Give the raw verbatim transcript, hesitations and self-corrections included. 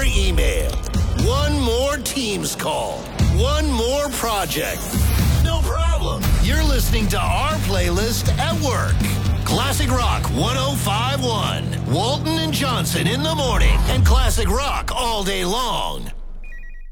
email, one more Teams call, one more project. No problem. You're listening to our playlist at work. Classic Rock one oh five point one. Walton and Johnson in the morning and Classic Rock all day long.